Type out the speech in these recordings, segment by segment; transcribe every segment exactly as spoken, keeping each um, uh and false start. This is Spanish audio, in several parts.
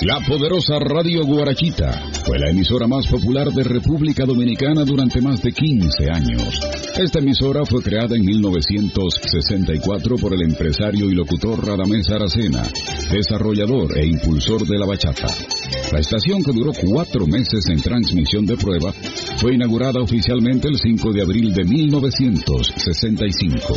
La poderosa Radio Guarachita fue la emisora más popular de República Dominicana durante más de quince años. Esta emisora fue creada en mil novecientos sesenta y cuatro por el empresario y locutor Radamés Aracena, desarrollador e impulsor de la bachata. La estación, que duró cuatro meses en transmisión de prueba, fue inaugurada oficialmente el cinco de abril de mil novecientos sesenta y cinco.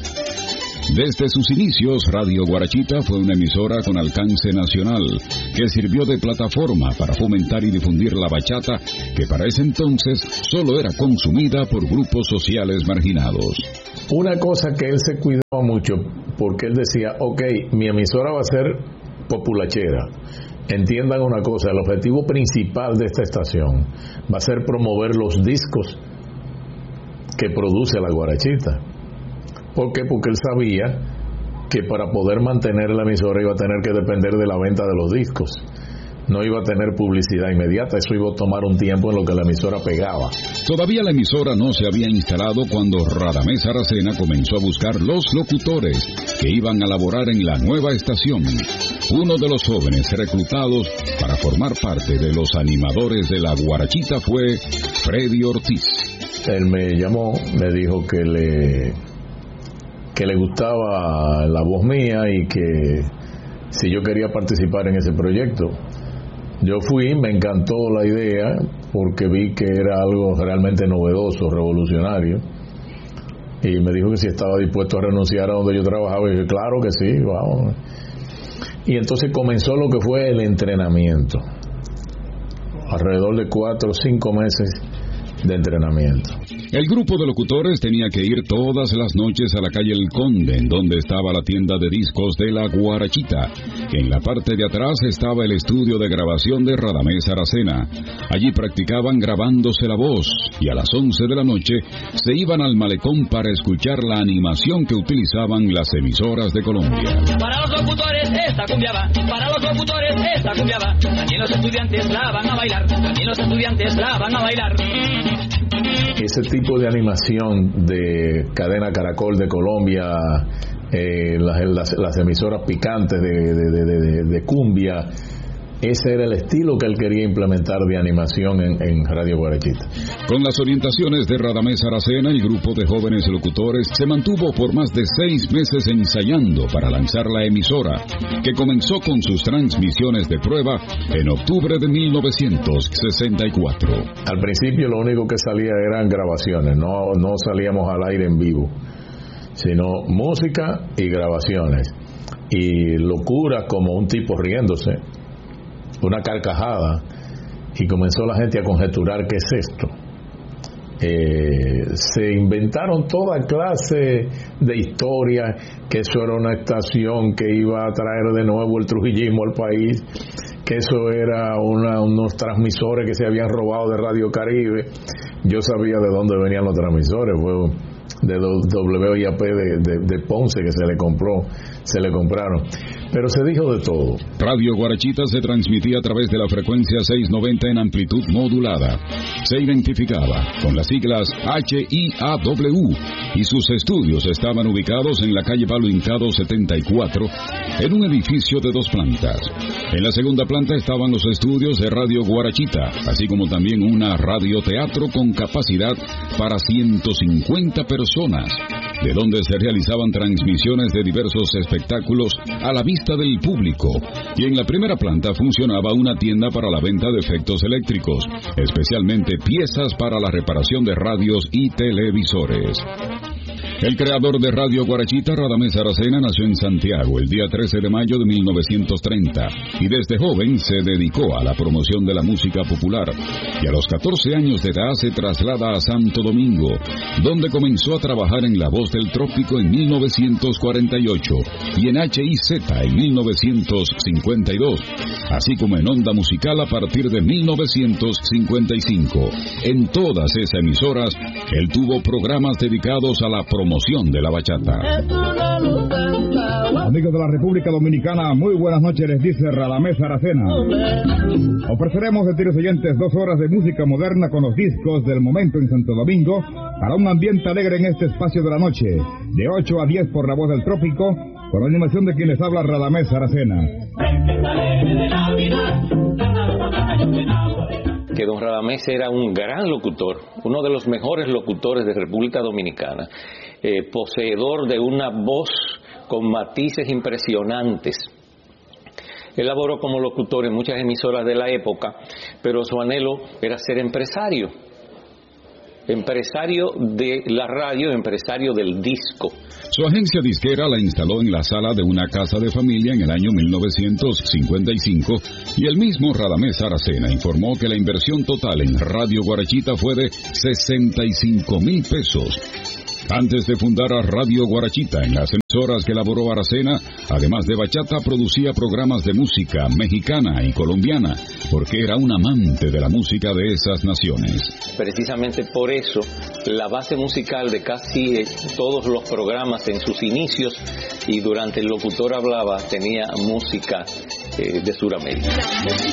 Desde sus inicios, Radio Guarachita fue una emisora con alcance nacional, que sirvió de plataforma para fomentar y difundir la bachata, que para ese entonces solo era consumida por grupos sociales marginados. Una cosa que él se cuidaba mucho, porque él decía, ok, mi emisora va a ser populachera. Entiendan una cosa, el objetivo principal de esta estación va a ser promover los discos que produce la Guarachita. ¿Por qué? Porque él sabía que para poder mantener la emisora iba a tener que depender de la venta de los discos. No iba a tener publicidad inmediata, eso iba a tomar un tiempo en lo que la emisora pegaba. Todavía la emisora no se había instalado cuando Radamés Aracena comenzó a buscar los locutores que iban a laborar en la nueva estación. Uno de los jóvenes reclutados para formar parte de los animadores de la Guarachita fue Freddy Ortiz. Él me llamó, me dijo que le... que le gustaba la voz mía y que si yo quería participar en ese proyecto. Yo fui, me encantó la idea porque vi que era algo realmente novedoso, revolucionario, y me dijo que si estaba dispuesto a renunciar a donde yo trabajaba, y dije, claro que sí, vamos. Y entonces comenzó lo que fue el entrenamiento, alrededor de cuatro o cinco meses de entrenamiento. El grupo de locutores tenía que ir todas las noches a la calle El Conde, en donde estaba la tienda de discos de la Guarachita. En la parte de atrás estaba el estudio de grabación de Radamés Aracena. Allí practicaban grabándose la voz, y a las once de la noche se iban al malecón para escuchar la animación que utilizaban las emisoras de Colombia. Para los locutores esta cumbia va, para los locutores esta cumbia va. También los estudiantes la van a bailar, también los estudiantes la van a bailar. Ese tipo de animación de Cadena Caracol de Colombia, eh, las, las, las emisoras picantes de, de, de, de, de cumbia, ese era el estilo que él quería implementar de animación en, en Radio Guarachita. Con las orientaciones de Radamés Aracena, el grupo de jóvenes locutores se mantuvo por más de seis meses ensayando para lanzar la emisora, que comenzó con sus transmisiones de prueba en octubre de mil novecientos sesenta y cuatro. Al principio lo único que salía eran grabaciones, no, no salíamos al aire en vivo, sino música y grabaciones, y locuras como un tipo riéndose, una carcajada, y comenzó la gente a conjeturar qué es esto. Eh, se inventaron toda clase de historias, que eso era una estación que iba a traer de nuevo el trujillismo al país, que eso era una, unos transmisores que se habían robado de Radio Caribe. Yo sabía de dónde venían los transmisores, fue de W I A P de, de, de Ponce, que se le compró, se le compraron, pero se dijo de todo. Radio Guarachita se transmitía a través de la frecuencia seiscientos noventa en amplitud modulada. Se identificaba con las siglas H I A W y sus estudios estaban ubicados en la calle Palo Hincado setenta y cuatro, en un edificio de dos plantas. En la segunda planta estaban los estudios de Radio Guarachita, así como también una radioteatro con capacidad para ciento cincuenta personas, de donde se realizaban transmisiones de diversos espectáculos a la vista del público. Y en la primera planta funcionaba una tienda para la venta de efectos eléctricos, especialmente piezas para la reparación de radios y televisores. El creador de Radio Guarachita, Radamés Aracena, nació en Santiago el día trece de mayo de mil novecientos treinta y desde joven se dedicó a la promoción de la música popular, y a los catorce años de edad se traslada a Santo Domingo, donde comenzó a trabajar en La Voz del Trópico en mil novecientos cuarenta y ocho y en H I Z en mil novecientos cincuenta y dos, así como en Onda Musical a partir de mil novecientos cincuenta y cinco. En todas esas emisoras, él tuvo programas dedicados a la promoción de la bachata. Es una luz Amigos de la República Dominicana, muy buenas noches, les dice Radamés Aracena. Ofreceremos, estimados oyentes, dos horas de música moderna con los discos del momento en Santo Domingo para un ambiente alegre en este espacio de la noche, de ocho a diez por la voz del trópico, con la animación de quien les habla, Radamés Aracena. Que don Radamés era un gran locutor, uno de los mejores locutores de República Dominicana, eh, poseedor de una voz con matices impresionantes. Él laboró como locutor en muchas emisoras de la época, pero su anhelo era ser empresario. Empresario de la radio, empresario del disco. Su agencia disquera la instaló en la sala de una casa de familia en el año mil novecientos cincuenta y cinco y el mismo Radamés Aracena informó que la inversión total en Radio Guarachita fue de sesenta y cinco mil pesos. Antes de fundar a Radio Guarachita, en las emisoras que elaboró Aracena, además de bachata, producía programas de música mexicana y colombiana, porque era un amante de la música de esas naciones. Precisamente por eso, la base musical de casi todos los programas en sus inicios y durante el locutor hablaba, tenía música eh, de Sudamérica.